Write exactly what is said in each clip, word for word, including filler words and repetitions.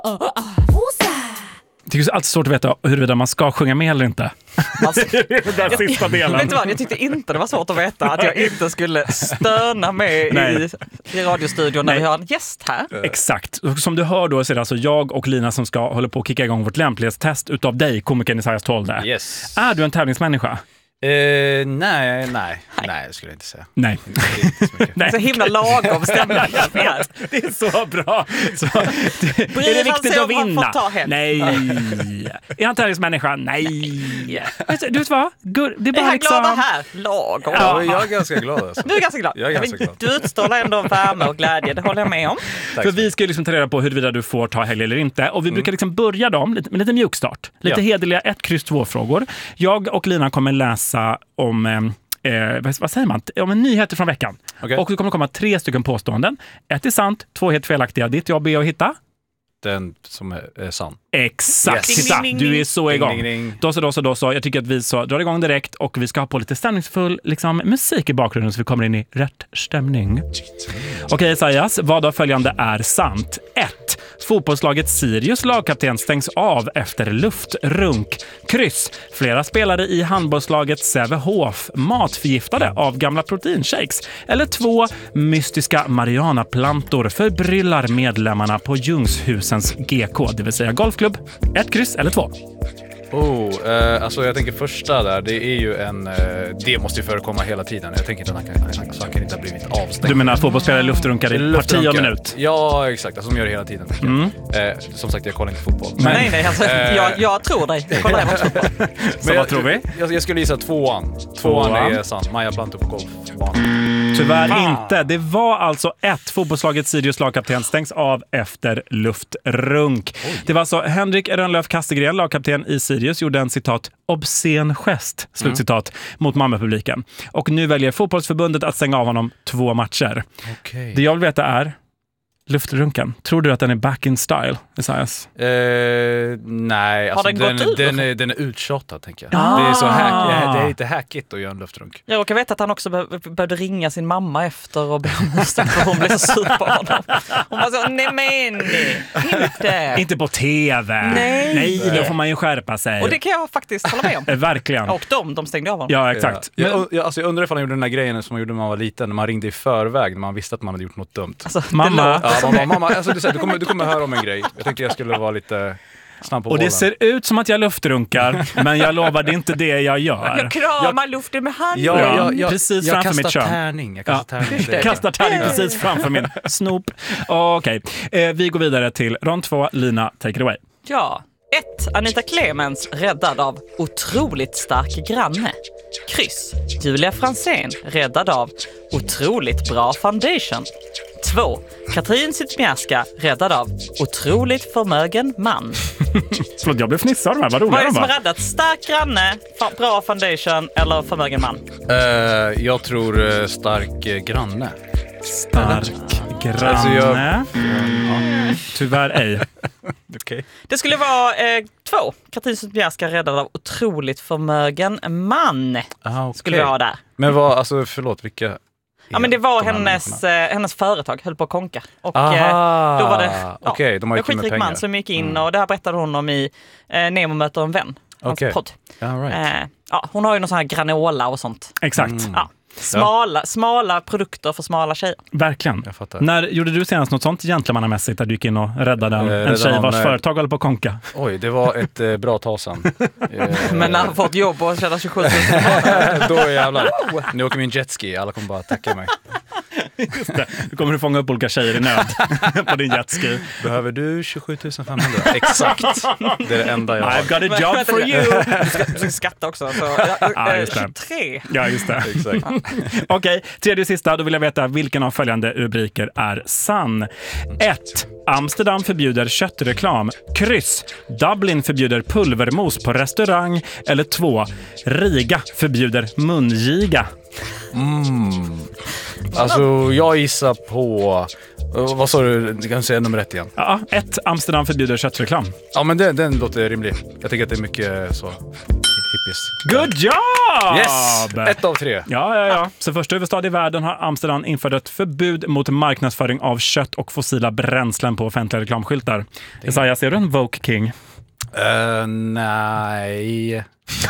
Det är alltid svårt att veta huruvida man ska sjunga med eller inte. Alltså, den sista delen. Vet du vad, jag tyckte inte det var svårt att veta att jag inte skulle stöna med i, i radiostudion när Nej. vi har en gäst här. Exakt. Som du hör då så är det alltså jag och Lina som ska hålla på att kicka igång vårt lämplighetstest utav dig, komikern Isaias Tolde. Yes. Är du en tävlingsmänniska? Uh, nej, nej, nej, nej, det skulle jag inte säga. Nej. Det är så himla lagom stämning. Det är så bra. Så, det, är det viktigt att vinna? Nej. Är han tävlingsmänniska? Nej. Du vet vad? Det är bara är liksom... glada här? Lagom. Ja, jag är ganska glad. Alltså. Du är ganska glad. Jag är ganska glad. Du utstrålar ändå värme och glädje, det håller jag med om. Tack. För vi ska ju liksom ta reda på huruvida du får ta helg eller inte. Och vi mm. brukar liksom börja dem med lite mjukstart. Lite ja. hederliga ett kryss två frågor. Jag och Lina kommer läsa om eh, vad säger man? Om en nyheter från veckan. Okay. Och det kommer komma tre stycken påståenden. Ett är sant, två helt felaktiga. Ditt jobb är att hitta den som är, är sann. Exakt. Yes. Ding, ding, ding, du är så igång. Ding, ding, ding. Då så, då så, då så. Jag tycker att vi så drar igång direkt och vi ska ha på lite stämningsfull liksom, musik i bakgrunden så vi kommer in i rätt stämning. Okej, okay, Isaias. Vad av följande är sant? ett. Fotbollslaget Sirius lagkapten stängs av efter luftrunk. Kryss. Flera spelare i handbollslaget Sävehof matförgiftade av gamla proteinshakes. Eller två. Mystiska marijuanaplantor förbryllar medlemmarna på Ljungshusens G K, det vill säga golfklubb. Ett kryss eller två. Oh, eh, alltså jag tänker första där, det är ju en, eh, det måste ju förekomma hela tiden. Jag tänker inte att han kan, så han kan inte ha blivit avstängd. Du menar fotbollsspelare luftrunkar i parti och minut? Ja, exakt. Alltså, de gör det hela tiden. Mm. Eh, som sagt, jag kollar inte fotboll. Men, nej, nej, alltså, eh, jag, jag tror dig. Jag kollar inte fotboll. Så vad tror vi? Jag, jag skulle gissa tvåan. Tvåan, tvåan är sant. Maja Plantor på golfbanan. Tyvärr ah. inte. Det var alltså ett. Fotbollslaget Sirius lagkapten stängs av efter luftrunk. Oj. Det var alltså Henrik Rönnlöf Kastegren, lagkapten i Sirius, gjorde en citat obscen gest, slutcitat, mm. mot mammapubliken. Och nu väljer fotbollsförbundet att stänga av honom två matcher. Okay. Det jag vill veta är luftrunken. Tror du att den är back in style, Isaias? Eh, nej, alltså den, den, den, den, är, den är uttjatad, tänker jag. Ah. Det är så hack, det är lite hackigt att göra en luftrunk. Jag råkar veta att han också började ringa sin mamma efter och be om ursäkt för hon blev så sur på honom. Hon var så, nej men, inte. Inte på tv. Nej. Nej, då får man ju skärpa sig. Och det kan jag faktiskt hålla med om. Verkligen. Och de, de stängde av honom. Ja, exakt. Ja. Jag, jag, alltså jag undrar ifall han gjorde den här grejen som man gjorde när man var liten, när man ringde i förväg, när man visste att man hade gjort något dumt. Alltså, mamma. Ja, mamma, mamma. Alltså, du, du, kommer, du kommer höra om en grej. Jag tänkte jag skulle vara lite snabb på och bollen. det ser ut som att jag luftrunkar, men jag lovar, det är inte det jag gör. Jag kramar luften med handen. Ja, jag, jag, precis jag framför mitt kön. Tärning. Jag kastar ja. tärning. Jag kastar tärning precis framför min snop. Okej, okay. eh, vi går vidare till rond två. Lina, take it away. Ja. ett. Anita Clemens räddad av otroligt stark granne. Kryss. Julia Fransén räddad av otroligt bra foundation. två. Katrin Zytomierska räddad av otroligt förmögen man. Förlåt, jag blev fnissad med. Vad roligt. Vad är det som har räddat? Stark granne, fa- bra foundation eller förmögen man? Uh, jag tror uh, stark uh, granne. Stark granne. Alltså jag... mm. Tyvärr ej. Okay. Det skulle vara eh, två. Katrin Zytomierska räddad av otroligt förmögen man. Aha, okay. Skulle jag ha där. Men vad, alltså förlåt, vilka... Ja, men det var hennes, eh, hennes företag höll på att konka. Och eh, då var det ja, okay, de har en skitrik man som gick in mm. och det här berättade hon om i eh, Nemo möter en vän. Okay. Podd. All right. eh, ja, hon har ju någon sån här granola och sånt. Exakt. Mm. Ja. Smala, smala produkter för smala tjejer. Verkligen. När gjorde du senast något sånt gentlemannamässigt där du gick in och räddade en, eh, en tjej vars eh, företag håller på att konka? Oj, det var ett eh, bra tag sedan. Men när han fått jobb och tjänar tjugosju tusen. Då jävlar. Nu åker min jetski. Alla kommer bara tacka mig. Just det. Du kommer att fånga upp olika tjejer i nöd på din jetski. Behöver du tjugosju tusen femhundra? Exakt. Det är det enda jag har. I've got a job for you. Du ska, du ska skatta också. Så, ja, just det. tjugotre. Ja, just det. Exakt. Okej, okay, tredje och sista. Då vill jag veta vilken av följande rubriker är sann. ett. Amsterdam förbjuder köttreklam. Kryss. Dublin förbjuder pulvermos på restaurang. Eller två. Riga förbjuder mungiga. Mm. Alltså, jag gissar på... Uh, vad sa du? Du kan säga nummer ett igen. Ja, ett. Amsterdam förbjuder köttreklam. Ja, men den, den låter rimlig. Jag tycker att det är mycket så typiskt. Good job! Yes! Ett av tre. Ja, ja, ja. Så första huvudstad i världen har Amsterdam infört ett förbud mot marknadsföring av kött och fossila bränslen på offentliga reklamskyltar. Isaiah, ser du en woke king? Uh, nej.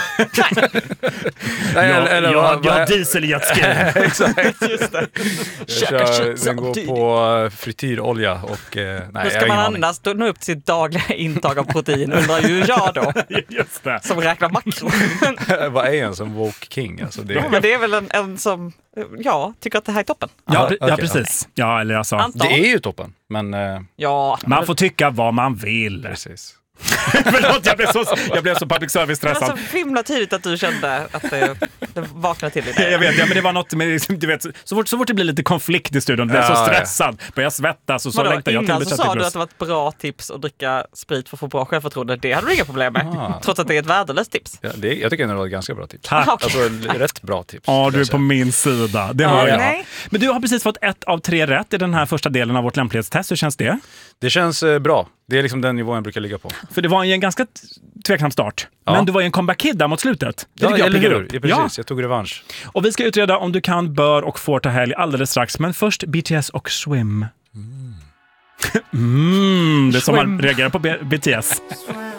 nej, eller, eller, jag, vad, jag har dieseljetski. Exakt. Just det. Jag kör, den går på frityrolja och eh, nej, hur ska man annars nå upp till sitt dagliga intag av protein, undrar ju jag då. Just det. Som räknar makro. Vad är en som woke king? Alltså det... Ja, men det är väl en, en som ja, tycker att det här är toppen. Ja, Aha, ja okay, precis. Ja, eller jag sa. Anton. Det är ju toppen, men... Eh... Ja. Man får tycka vad man vill. Precis. Förlåt, jag blev så, jag blev så public service-stressad. Det var så himla tidigt att du kände att det, det vaknade till i det. Jag vet, ja, men det var något med, du vet, så fort, så fort det blir lite konflikt i studion, blev ja, så stressad, ja. Börjar svettas och så längtar jag till innan så sa du att det var ett bra tips att dricka sprit för att få bra självförtroende. Det hade du inga problem med, ah. trots att det är ett värdelöst tips. Ja, det, jag tycker det var ett ganska bra tips. Tack. Alltså rätt bra tips. Ja, du är på min sida. Det har ja, jag. Nej. Men du har precis fått ett av tre rätt i den här första delen av vårt lämplighetstest. Hur känns det? Det känns eh, bra. Det är liksom den nivån jag brukar ligga på. För det var en ganska tveksam start. Ja. Men du var ju en comeback-kid där mot slutet. Det ja, jag eller hur? Upp. Ja, precis. Ja. Jag tog revansch. Och vi ska utreda om du kan, bör och får ta helg alldeles strax. Men först B T S och Swim. Mm. mm, det är som man reagerar på B T S.